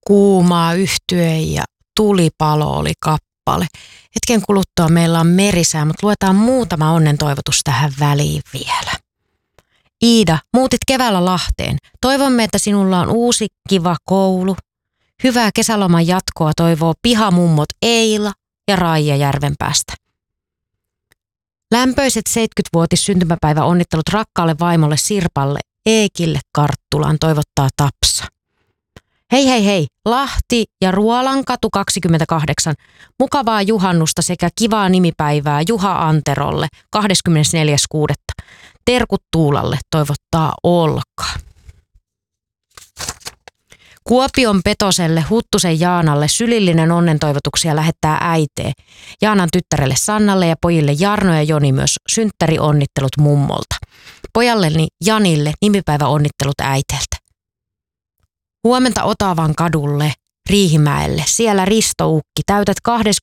Kuumaa yhtye ja tulipalo oli kappale. Hetken kuluttua meillä on merisää, mutta luetaan muutama onnentoivotus tähän väliin vielä. Iida, muutit keväällä Lahteen. Toivomme, että sinulla on uusi kiva koulu. Hyvää kesäloman jatkoa toivoo pihamummot Eila ja Raija Järvenpäästä. Lämpöiset 70-vuotis syntymäpäivä onnittelut rakkaalle vaimolle Sirpalle Eekille Karttulaan toivottaa Tapsa. Hei hei hei, Lahti ja Ruolankatu 28. Mukavaa juhannusta sekä kivaa nimipäivää Juha Anterolle 24.6. Terkut Tuulalle toivottaa Olka. Kuopion Petoselle Huttusen Jaanalle sylillinen onnentoivotuksia lähettää äitee. Jaanan tyttärelle Sannalle ja pojille Jarno ja Joni myös synttärionnittelut mummolta. Pojalleni Janille nimipäiväonnittelut äiteltä. Huomenta Otavan kadulle Riihimäelle. Siellä Risto Ukki, täytät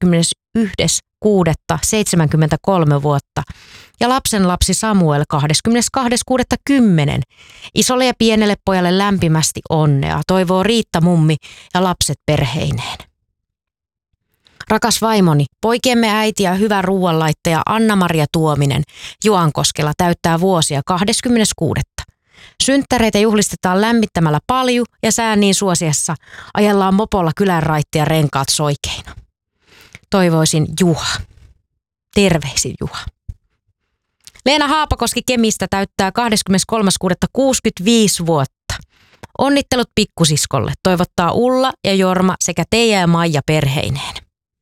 21.6.73 vuotta. Ja lapsen lapsi Samuel 22.6.10. Isolle ja pienelle pojalle lämpimästi onnea. Toivoo Riitta mummi ja lapset perheineen. Rakas vaimoni, poikiemme äiti ja hyvä ruuanlaittaja Anna-Maria Tuominen Juankoskella täyttää vuosia 26. Synttäreitä juhlistetaan lämmittämällä palju ja sään niin suosiassa ajellaan mopolla kylän raittia renkaat soikeina. Toivoisin Juha. Terveisin Juha. Leena Haapakoski Kemistä täyttää 23.6.65 vuotta. Onnittelut pikkusiskolle. Toivottaa Ulla ja Jorma sekä Teija ja Maija perheineen.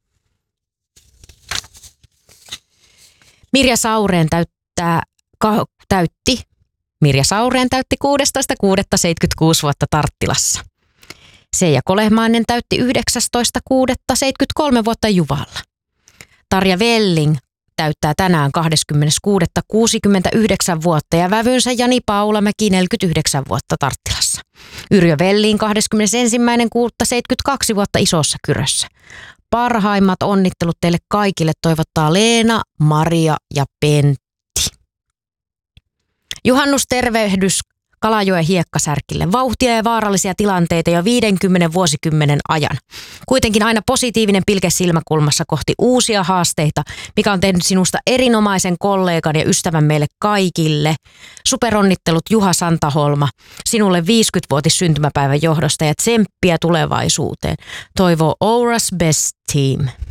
Mirja Saureen täytti 16.6.76 vuotta Tarttilassa. Seija Kolehmainen täytti 19.6.73 vuotta Juvalla. Tarja Velling täyttää tänään 20.6.69 vuotta ja vävynsä Jani Paulamäki 49 vuotta Tarttilassa. Yrjö Velling 21.6.72 vuotta Isossa Kyrössä. Parhaimmat onnittelut teille kaikille toivottaa Leena, Maria ja Pentti. Juhannustervehdys Kalajoen hiekkasärkille. Vauhtia ja vaarallisia tilanteita jo 50 vuosikymmenen ajan. Kuitenkin aina positiivinen pilke silmäkulmassa kohti uusia haasteita, mikä on tehnyt sinusta erinomaisen kollegan ja ystävän meille kaikille. Superonnittelut Juha Santaholma, sinulle 50-vuotis syntymäpäivän johdosta ja tsemppiä tulevaisuuteen. Toivoo Aura's Best Team.